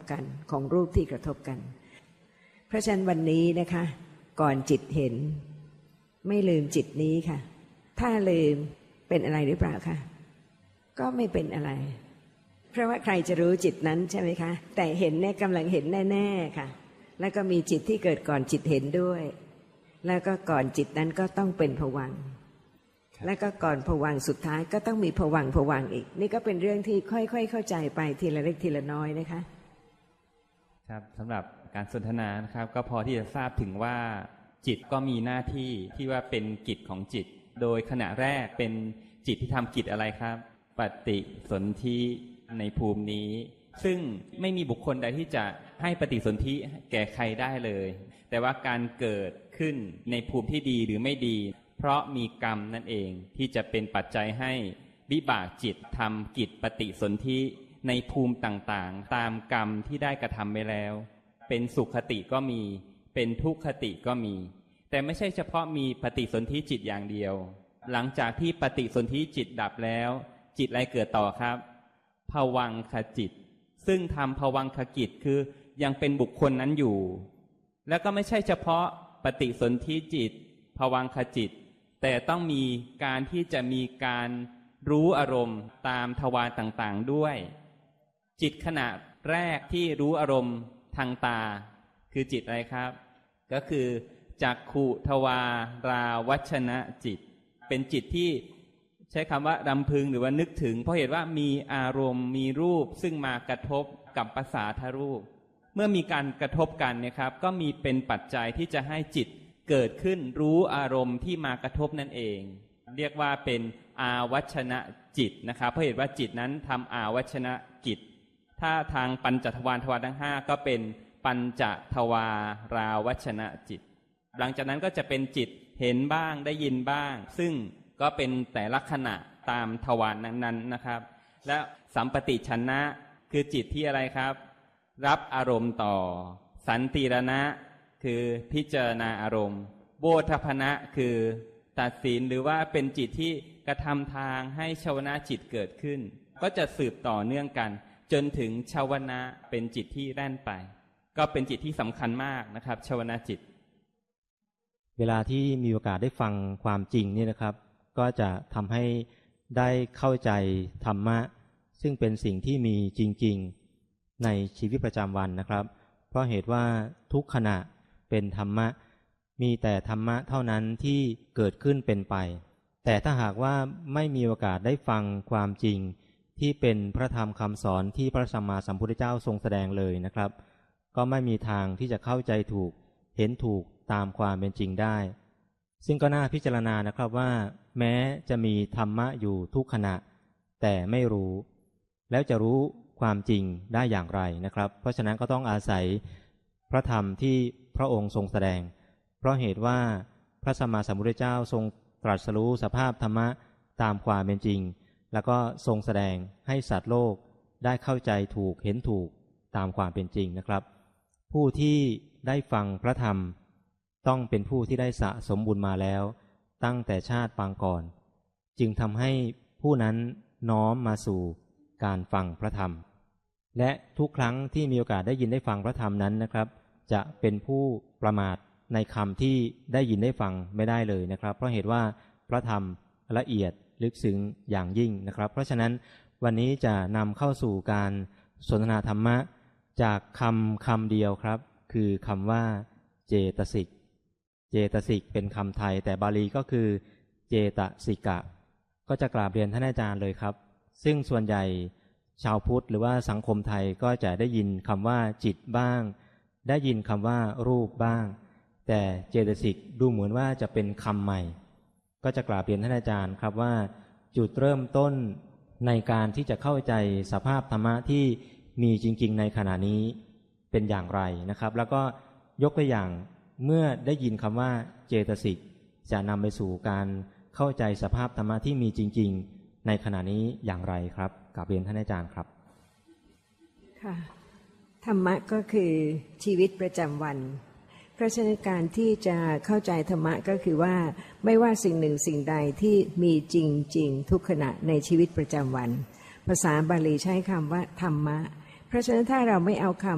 กันของรูปที่กระทบกันเพราะฉะนั้นวันนี้นะคะก่อนจิตเห็นไม่ลืมจิตนี้ค่ะถ้าลืมเป็นอะไรหรือเปล่าคะก็ไม่เป็นอะไรเพราะว่าใครจะรู้จิตนั้นใช่ไหมคะแต่เห็นเนี่ยกำลังเห็นแน่ๆค่ะแล้วก็มีจิตที่เกิดก่อนจิตเห็นด้วยแล้วก็ก่อนจิตนั้นก็ต้องเป็นภวังค์แล้วก็ก่อนภวังค์สุดท้ายก็ต้องมีภวังค์อีกนี่ก็เป็นเรื่องที่ค่อยๆเข้าใจไปทีละเล็กทีละน้อยนะคะครับสำหรับการสนทนานะครับก็พอที่จะทราบถึงว่าจิตก็มีหน้าที่ที่ว่าเป็นกิจของจิตโดยขณะแรกเป็นจิตที่ทำกิจอะไรครับปฏิสนธิในภูมินี้ซึ่งไม่มีบุคคลใดที่จะให้ปฏิสนธิแก่ใครได้เลยแต่ว่าการเกิดขึ้นในภูมิที่ดีหรือไม่ดีเพราะมีกรรมนั่นเองที่จะเป็นปัจจัยให้วิบากจิตทำกิจปฏิสนธิในภูมิต่างๆตามกรรมที่ได้กระทำไปแล้วเป็นสุขคติก็มีเป็นทุกขคติก็มีแต่ไม่ใช่เฉพาะมีปฏิสนธิจิตอย่างเดียวหลังจากที่ปฏิสนธิจิตดับแล้วจิตอะไรเกิดต่อครับภวังคจิตซึ่งทำภวังคกิจคือยังเป็นบุคคลนั้นอยู่แล้วก็ไม่ใช่เฉพาะปฏิสนธิจิตภวังคจิตแต่ต้องมีการที่จะมีการรู้อารมณ์ตามทวารต่างๆด้วยจิตขณะแรกที่รู้อารมณ์ทางตาคือจิตอะไรครับก็คือจักขุทวาราวัชนะจิตเป็นจิตที่ใช้คำว่ารำพึงหรือว่านึกถึงเพราะเหตุว่ามีอารมณ์มีรูปซึ่งมากระทบกับภาษาทรูปเมื่อมีการกระทบกันเนี่ยครับก็มีเป็นปัจจัยที่จะให้จิตเกิดขึ้นรู้อารมณ์ที่มากระทบนั่นเองเรียกว่าเป็นอาวัชนะจิตนะครับเพราะเหตุว่าจิตนั้นทำอาวัชนะกิจถ้าทางปัญจทวารทั้ง5ก็เป็นปัญจทวาราวัชนะจิตหลังจากนั้นก็จะเป็นจิตเห็นบ้างได้ยินบ้างซึ่งก็เป็นแต่ละขณะตามทวารนั้นๆนะครับและสัมปติชนะคือจิตที่อะไรครับรับอารมณ์ต่อสันติรณะคือพิจารณาอารมณ์โบธพนะคือตัดสินหรือว่าเป็นจิตที่กระทำทางให้ชวนะจิตเกิดขึ้นก็จะสืบต่อเนื่องกันจนถึงชวนะเป็นจิตที่แล่นไปก็เป็นจิตที่สำคัญมากนะครับชวนะจิตเวลาที่มีโอกาสได้ฟังความจริงนี่นะครับก็จะทำให้ได้เข้าใจธรรมะซึ่งเป็นสิ่งที่มีจริงๆในชีวิตประจำวันนะครับเพราะเหตุว่าทุกขณะเป็นธรรมะมีแต่ธรรมะเท่านั้นที่เกิดขึ้นเป็นไปแต่ถ้าหากว่าไม่มีโอกาสได้ฟังความจริงที่เป็นพระธรรมคำสอนที่พระสัมมาสัมพุทธเจ้าทรงแสดงเลยนะครับก็ไม่มีทางที่จะเข้าใจถูกเห็นถูกตามความเป็นจริงได้ซึ่งก็น่าพิจารณานะครับว่าแม้จะมีธรรมะอยู่ทุกขณะแต่ไม่รู้แล้วจะรู้ความจริงได้อย่างไรนะครับเพราะฉะนั้นก็ต้องอาศัยพระธรรมที่พระองค์ทรงแสดงเพราะเหตุว่าพระสัมมาสัมพุทธเจ้าทรงตรัสรู้สภาพธรรมะตามความเป็นจริงแล้วก็ทรงแสดงให้สัตว์โลกได้เข้าใจถูกเห็นถูกตามความเป็นจริงนะครับผู้ที่ได้ฟังพระธรรมต้องเป็นผู้ที่ได้สะสมบุญมาแล้วตั้งแต่ชาติปางก่อนจึงทำให้ผู้นั้นน้อมมาสู่การฟังพระธรรมและทุกครั้งที่มีโอกาสได้ยินได้ฟังพระธรรมนั้นนะครับจะเป็นผู้ประมาทในคำที่ได้ยินได้ฟังไม่ได้เลยนะครับเพราะเหตุว่าพระธรรมละเอียดลึกซึ้งอย่างยิ่งนะครับเพราะฉะนั้นวันนี้จะนำเข้าสู่การสนทนาธรรมะจากคำเดียวครับคือคำว่าเจตสิกเจตสิกเป็นคำไทยแต่บาลีก็คือเจตสิกะก็จะกราบเรียนท่านอาจารย์เลยครับซึ่งส่วนใหญ่ชาวพุทธหรือว่าสังคมไทยก็จะได้ยินคำว่าจิตบ้างได้ยินคำว่ารูปบ้างแต่เจตสิกดูเหมือนว่าจะเป็นคำใหม่ก็จะกราบเรียนท่านอาจารย์ครับว่าจุดเริ่มต้นในการที่จะเข้าใจสภาพธรรมะที่มีจริงๆในขณะนี้เป็นอย่างไรนะครับแล้วก็ยกตัวอย่างเมื่อได้ยินคำว่าเจตสิกจะนำไปสู่การเข้าใจสภาพธรรมะที่มีจริงๆในขณะนี้อย่างไรครับกราบเรียนท่านอาจารย์ครับค่ะธรรมะก็คือชีวิตประจำวันเพราะฉะนั้นการที่จะเข้าใจธรรมะก็คือว่าไม่ว่าสิ่งหนึ่งสิ่งใดที่มีจริงๆทุกขณะในชีวิตประจำวันภาษาบาลีใช้คำว่าธรรมะเพราะฉะนั้นถ้าเราไม่เอาคำ